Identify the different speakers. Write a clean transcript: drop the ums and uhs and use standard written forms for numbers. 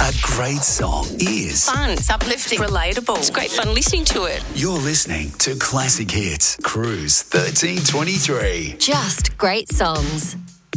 Speaker 1: A great song is
Speaker 2: Fun, it's uplifting, relatable. It's great fun listening to it.
Speaker 1: You're listening to Classic Hits, Cruise 1323.
Speaker 3: Just great songs.